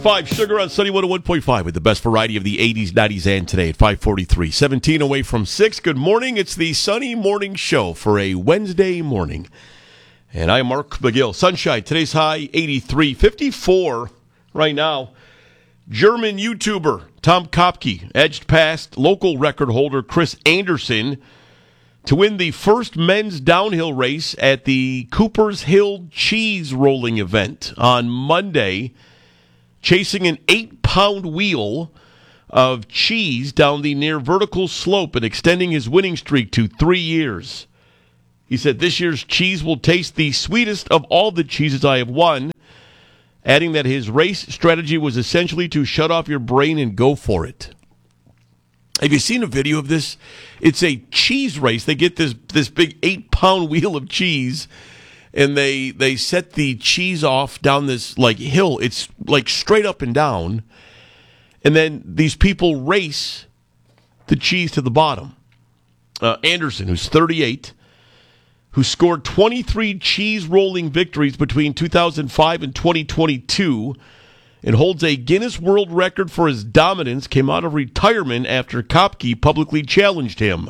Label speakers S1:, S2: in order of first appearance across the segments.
S1: 5 Sugar on Sunny 101.5 with the best variety of the 80s, 90s, and today at 5:43. 17 away from 6. Good morning. It's the Sunny Morning Show for a Wednesday morning. And I'm Mark McGill. Sunshine. Today's high 83. 54 right now. German YouTuber Tom Kopke edged past local record holder Chris Anderson to win the first men's downhill race at the Cooper's Hill Cheese Rolling event on Monday, chasing an 8-pound wheel of cheese down the near vertical slope and extending his winning streak to 3 years. He said, "This year's cheese will taste the sweetest of all the cheeses I have won," adding that his race strategy was essentially to shut off your brain and go for it. Have you seen a video of this? It's a cheese race. They get this big 8-pound wheel of cheese, and they set the cheese off down this like hill. It's like straight up and down. And then these people race the cheese to the bottom. Anderson, who's 38, who scored 23 cheese rolling victories between 2005 and 2022, and holds a Guinness World Record for his dominance, came out of retirement after Kopke publicly challenged him.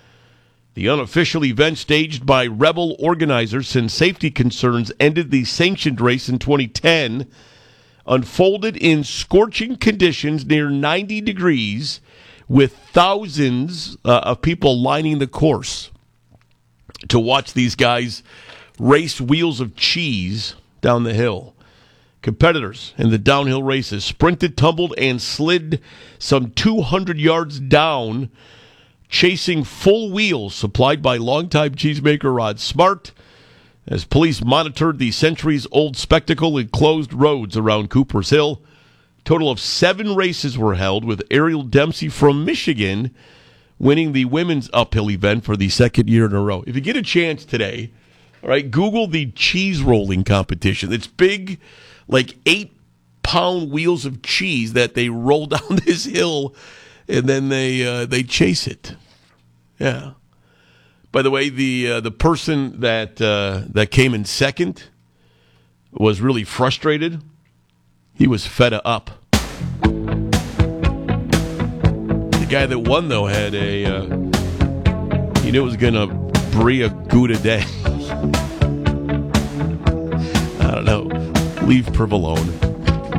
S1: The unofficial event, staged by rebel organizers since safety concerns ended the sanctioned race in 2010, unfolded in scorching conditions near 90 degrees with thousands of people lining the course to watch these guys race wheels of cheese down the hill. Competitors in the downhill races sprinted, tumbled, and slid some 200 yards down, chasing full wheels supplied by longtime cheesemaker Rod Smart, as police monitored the centuries-old spectacle in closed roads around Cooper's Hill. A total of 7 races were held, with Ariel Dempsey from Michigan winning the women's uphill event for the second year in a row. If you get a chance today, all right, Google the cheese rolling competition. It's big, like 8-pound wheels of cheese that they roll down this hill, and then they chase it. Yeah. By the way, the person that came in second was really frustrated. He was fed up. The guy that won, though, had he knew it was going to brie a Gouda day. I don't know. Leave provolone.